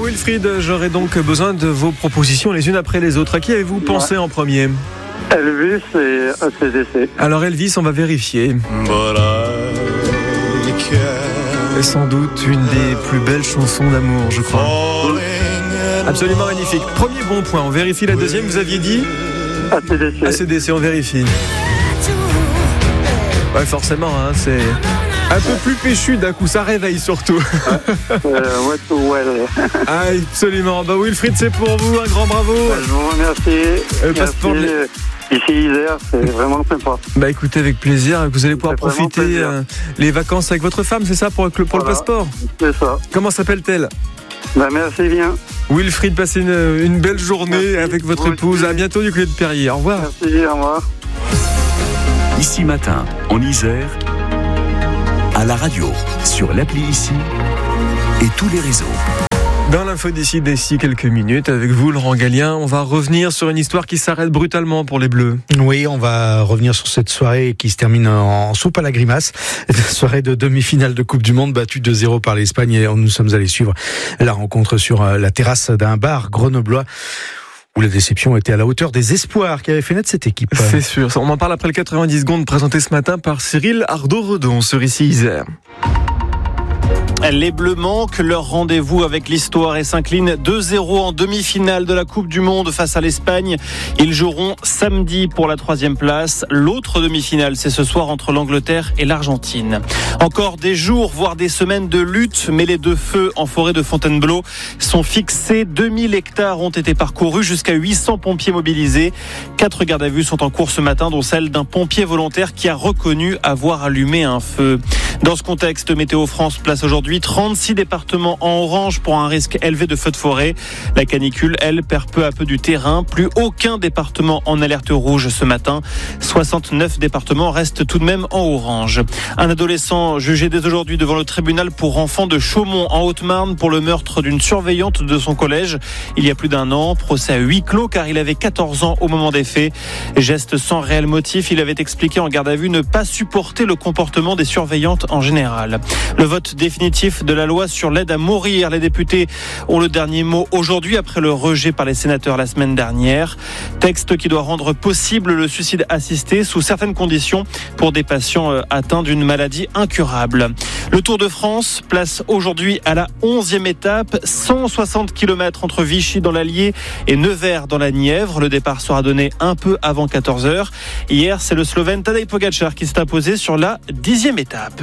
Wilfried, j'aurai donc besoin de vos propositions les unes après les autres. À qui avez-vous pensé en premier? Elvis et AC/DC. Alors Elvis, on va vérifier. Et sans doute une des plus belles chansons d'amour, je crois. Absolument magnifique. Premier bon point, on vérifie la deuxième, vous aviez dit AC/DC. AC/DC, on vérifie. Ouais, forcément, hein, c'est un peu plus péchu d'un coup, ça réveille surtout. What to well. Absolument. Bah Wilfried, c'est pour vous, un grand bravo. Je vous remercie. Merci. Ici Isère, c'est vraiment sympa. Bah écoutez, avec plaisir, vous allez pouvoir C'est vraiment profiter les vacances avec votre femme, c'est ça, pour le passeport? C'est ça. Comment s'appelle-t-elle? Bah merci bien. Wilfried, passez une belle journée avec votre épouse. À bientôt du côté de Perrier. Au revoir. Merci, au revoir. Ici Matin, en Isère, à la radio, sur l'appli Ici et tous les réseaux. Dans l'info d'ici quelques minutes, avec vous, Laurent Gallien, on va revenir sur une histoire qui s'arrête brutalement pour les Bleus. Oui, on va revenir sur cette soirée qui se termine en soupe à la grimace. Soirée de demi-finale de Coupe du Monde, battue 2-0 par l'Espagne, et nous sommes allés suivre la rencontre sur la terrasse d'un bar grenoblois, où la déception était à la hauteur des espoirs qui avaient fait naître cette équipe. C'est sûr, on en parle après le 90 secondes présenté ce matin par Cyril Ardo-Redon sur Ici Isère. Les Bleus manquent leur rendez-vous avec l'histoire et s'inclinent 2-0 en demi-finale de la Coupe du Monde face à l'Espagne. Ils joueront samedi pour la 3e place. L'autre demi-finale, c'est ce soir entre l'Angleterre et l'Argentine. Encore des jours, voire des semaines de lutte, mais les deux feux en forêt de Fontainebleau sont fixés. 2000 hectares ont été parcourus, jusqu'à 800 pompiers mobilisés. 4 gardes à vue sont en cours ce matin, dont celle d'un pompier volontaire qui a reconnu avoir allumé un feu. Dans ce contexte, Météo France place aujourd'hui 36 départements en orange pour un risque élevé de feux de forêt. La canicule, elle, perd peu à peu du terrain. Plus aucun département en alerte rouge ce matin. 69 départements restent tout de même en orange. Un adolescent jugé dès aujourd'hui devant le tribunal pour enfants de Chaumont en Haute-Marne pour le meurtre d'une surveillante de son collège il y a plus d'un an. Procès à huis clos car il avait 14 ans au moment des faits. Geste sans réel motif, il avait expliqué en garde à vue ne pas supporter le comportement des surveillantes en général. Le vote définitif de la loi sur l'aide à mourir. Les députés ont le dernier mot aujourd'hui après le rejet par les sénateurs la semaine dernière. Texte qui doit rendre possible le suicide assisté sous certaines conditions pour des patients atteints d'une maladie incurable. Le Tour de France place aujourd'hui à la 11e étape, 160 km entre Vichy dans l'Allier et Nevers dans la Nièvre. Le départ sera donné un peu avant 14h. Hier, c'est le Slovène Tadej Pogačar qui s'est imposé sur la 10e étape.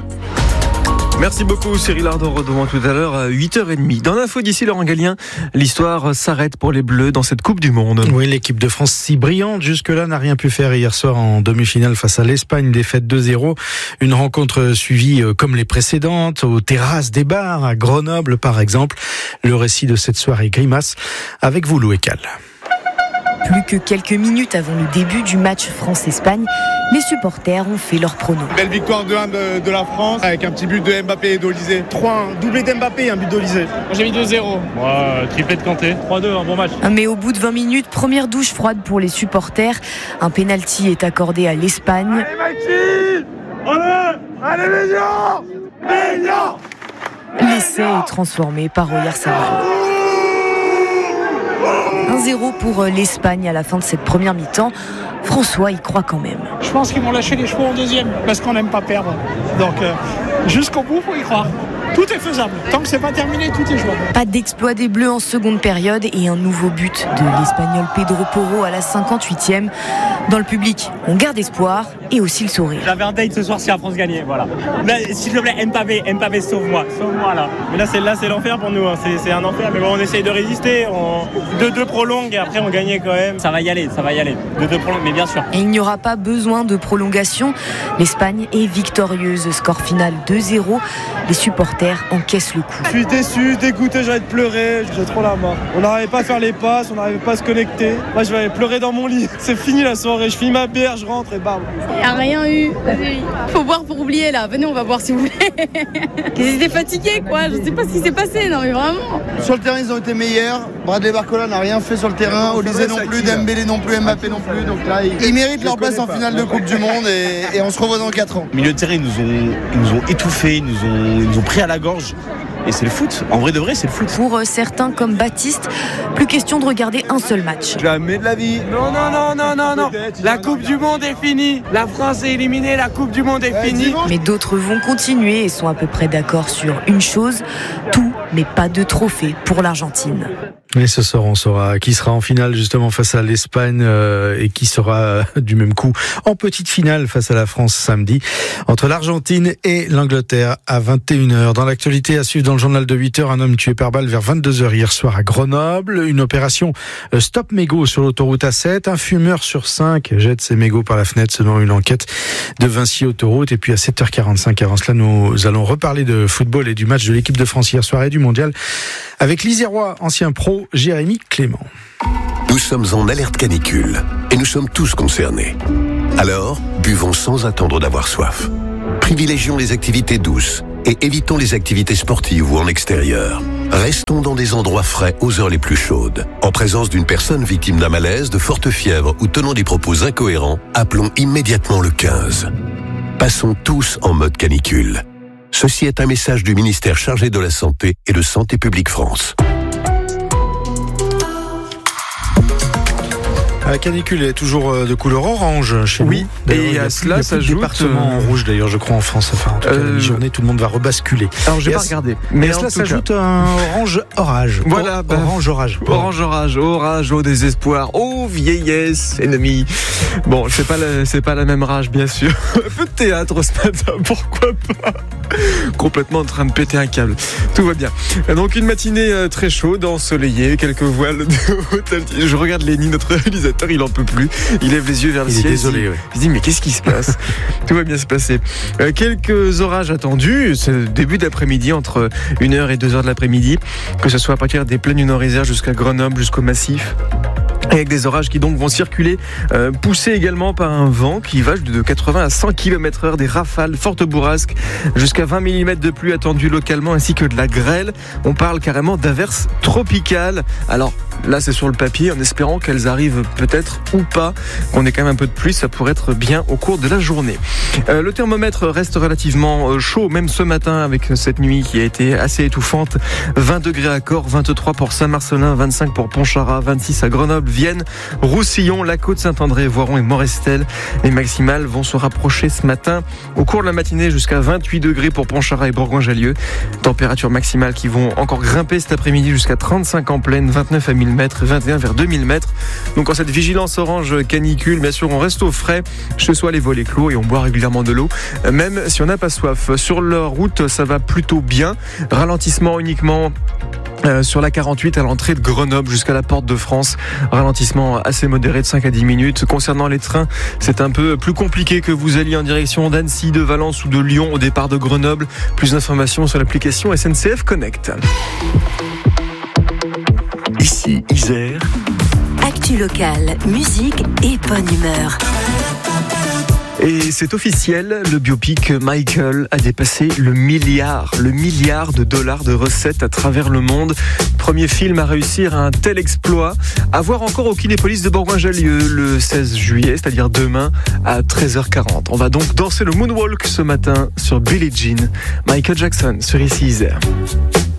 Merci beaucoup Cyril Ardo-Redon, tout à l'heure à 8h30. Dans l'info d'ici, Laurent Gallien, l'histoire s'arrête pour les Bleus dans cette Coupe du Monde. Oui, l'équipe de France si brillante jusque-là n'a rien pu faire hier soir en demi-finale face à l'Espagne, défaite 2-0. Une rencontre suivie comme les précédentes, aux terrasses des bars, à Grenoble par exemple. Le récit de cette soirée grimace avec vous, Lou Ekal. Plus que quelques minutes avant le début du match France-Espagne, les supporters ont fait leur prono. Belle victoire 2-1 de la France avec un petit but de Mbappé et d'Olysée. 3-1, doublé d'Mbappé et un but d'Olysée. Moi j'ai mis 2-0. Moi, triplé de Kanté. 3-2, un bon match. Mais au bout de 20 minutes, première douche froide pour les supporters. Un pénalty est accordé à l'Espagne. Allez Maxime! Allez Mélian! L'essai est transformé par Oyarzabal. 1-0 pour l'Espagne à la fin de cette première mi-temps. François y croit quand même. Je pense qu'ils m'ont lâché les chevaux en deuxième parce qu'on n'aime pas perdre. Donc jusqu'au bout, il faut y croire. Tout est faisable. Tant que c'est pas terminé, tout est jouable. Pas d'exploit des Bleus en seconde période et un nouveau but de l'Espagnol Pedro Porro à la 58e. Dans le public, on garde espoir et aussi le sourire. J'avais un date ce soir si la France gagnait, voilà. Mais, s'il te plaît, Mbappé, sauve-moi là. Mais là c'est l'enfer pour nous, hein. C'est un enfer. Mais bon, on essaye de résister. 2-2 prolongue et après on gagnait quand même. Ça va y aller. 2-2 prolongue, mais bien sûr. Et il n'y aura pas besoin de prolongation. L'Espagne est victorieuse. Score final 2-0. Les supporters encaissent le coup. Je suis déçu, dégoûté, j'ai envie de pleurer. J'ai trop la main. On n'arrivait pas à faire les passes, on n'arrivait pas à se connecter. Moi je vais aller pleurer dans mon lit. C'est fini la soirée. Je finis ma bière, je rentre et bam. Il n'y a rien eu. Faut boire pour oublier là. Venez, on va boire si vous voulez. Ils étaient fatigués quoi. Je sais pas ce qui s'est passé. Non mais vraiment. Sur le terrain, ils ont été meilleurs. Bradley Barcola n'a rien fait sur le terrain. Olysée non plus, Dembélé non plus, Mbappé non plus. Donc là, ils méritent leur place en finale de Coupe du Monde et on se revoit dans 4 ans. Milieu de terrain, ils nous ont étouffés, ils nous ont pris à la gorge. et c'est le foot. En vrai de vrai, c'est le foot. Pour certains comme Baptiste, plus question de regarder un seul match. Jamais de la vie. Non. La Coupe du Monde est finie. La France est éliminée, la Coupe du Monde est finie. Mais d'autres vont continuer et sont à peu près d'accord sur une chose, tout, mais pas de trophée pour l'Argentine. Et ce soir, on saura qui sera en finale justement face à l'Espagne et qui sera du même coup en petite finale face à la France samedi entre l'Argentine et l'Angleterre à 21h. Dans l'actualité à suivre dans le journal de 8h, un homme tué par balle vers 22h hier soir à Grenoble. Une opération stop mégot sur l'autoroute A7. Un fumeur sur 5 jette ses mégots par la fenêtre selon une enquête de Vinci Autoroute. Et puis à 7h45, avant cela, nous allons reparler de football et du match de l'équipe de France hier soir et du mondial avec l'Isérois, ancien pro, Jérémy Clément. Nous sommes en alerte canicule et nous sommes tous concernés. Alors, buvons sans attendre d'avoir soif. Privilégions les activités douces et évitons les activités sportives ou en extérieur. Restons dans des endroits frais aux heures les plus chaudes. En présence d'une personne victime d'un malaise, de forte fièvre ou tenant des propos incohérents, appelons immédiatement le 15. Passons tous en mode canicule. Ceci est un message du ministère chargé de la Santé et de Santé publique France. La canicule est toujours de couleur orange chez nous. Et à cela s'ajoute département en rouge d'ailleurs, je crois en France. Enfin, en tout cas, la mi-journée, tout le monde va rebasculer. Alors, j'ai pas regardé. Mais à cela s'ajoute un orange-orage. Voilà, orange-orage. Orage au désespoir, au vieillesse, ennemi. Bon, c'est pas la même rage, bien sûr. Un peu de théâtre ce matin, pourquoi pas. Complètement en train de péter un câble. Tout va bien. Donc une matinée très chaude, ensoleillée, quelques voiles de hôtel. Je regarde Lenny, notre réalisateur, il en peut plus. Il lève les yeux vers le ciel. Il est désolé, oui. Il se dit mais qu'est-ce qui se passe? Tout va bien se passer. Quelques orages attendus. C'est le début d'après-midi, entre 1h et 2h de l'après-midi. Que ce soit à partir des plaines du Nord-Isère jusqu'à Grenoble, jusqu'au Massif. Avec des orages qui donc vont circuler, poussés également par un vent qui va de 80 à 100 km/h, des rafales, fortes bourrasques, jusqu'à 20 mm de pluie attendue localement, ainsi que de la grêle. On parle carrément d'averses tropicales. Alors là, c'est sur le papier, en espérant qu'elles arrivent peut-être ou pas, qu'on ait quand même un peu de pluie, ça pourrait être bien au cours de la journée. Le thermomètre reste relativement chaud, même ce matin, avec cette nuit qui a été assez étouffante. 20 degrés à Corps, 23 pour Saint-Marcelin, 25 pour Pontcharrat, 26 à Grenoble, Vienne, Roussillon, la Côte Saint-André, Voiron et Morestel. Les maximales vont se rapprocher ce matin au cours de la matinée jusqu'à 28 degrés pour Pontcharrat et Bourgoin-Jallieu. Températures maximales qui vont encore grimper cet après-midi jusqu'à 35 en plaine, 29 à 1000 mètres, 21 vers 2000 mètres. Donc en cette vigilance orange canicule, bien sûr on reste au frais, chez soi les volets clos et on boit régulièrement de l'eau, même si on n'a pas soif. Sur la route, ça va plutôt bien. Ralentissement uniquement sur la 48 à l'entrée de Grenoble jusqu'à la Porte de France. Ralentissement assez modéré de 5 à 10 minutes. Concernant les trains, c'est un peu plus compliqué que vous alliez en direction d'Annecy, de Valence ou de Lyon au départ de Grenoble. Plus d'informations sur l'application SNCF Connect. Ici Isère. Actu locale, musique et bonne humeur. Et c'est officiel, le biopic Michael a dépassé le milliard de dollars de recettes à travers le monde. Premier film à réussir un tel exploit. À voir encore au Kinépolis de Bourgoin-Jallieu le 16 juillet, c'est-à-dire demain à 13h40. On va donc danser le moonwalk ce matin sur Billie Jean. Michael Jackson sur Ici Isère.